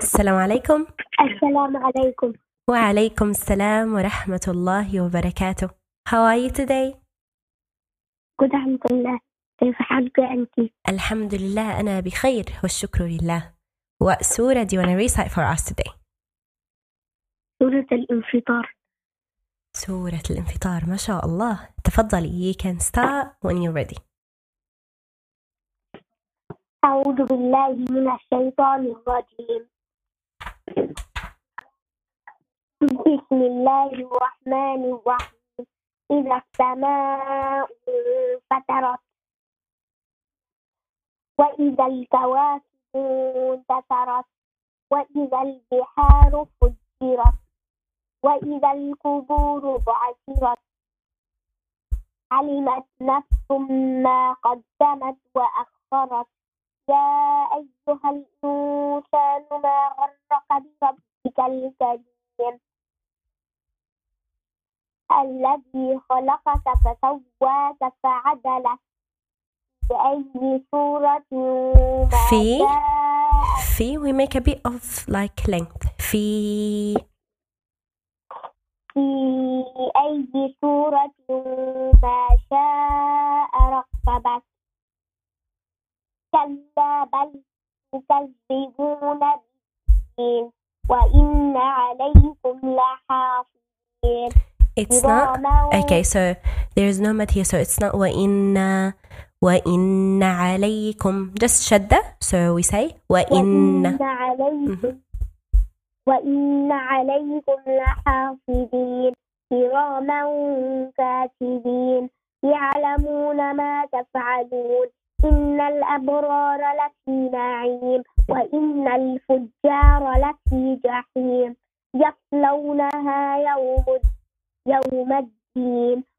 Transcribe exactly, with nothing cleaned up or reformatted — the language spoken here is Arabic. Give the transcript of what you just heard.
السلام عليكم. السلام عليكم. وعليكم السلام ورحمة الله وبركاته. How are you today? good الحمد لله. كيف حالك أنت؟ الحمد لله أنا بخير والشكر لله. What surah do you want to recite for us today? سورة الانفطار. سورة الانفطار ما شاء الله. تفضلي. You can start when you're ready. أعوذ بالله من الشيطان الرجيم. بسم الله الرحمن الرحيم. إذا السماء انفطرت وإذا الكواكب انتثرت وإذا البحار فجرت وإذا القبور بعثرت علمت نفس ما قدمت وأخرت يا أيها الإنسان ما غرك بربك الكريم الذي خلقك فسواك فعدلك بأي صورة ما في شاء. في we make a bit of like length. في في أي صورة ما شاء ركبك كلا بل تكذبون بالدين وإن عليكم لحافظين. It's not okay. So there's no mat here. So it's not وإن وإن عليكم. Just شدة. So we say وإن. وإن عليكم وإن عليكم لحافظين كراما كاتبين يعلمون ما تفعلون إن الأبرار لفي نعيم وإن الفجار لفي جحيم يصلونها يوم يوم الدين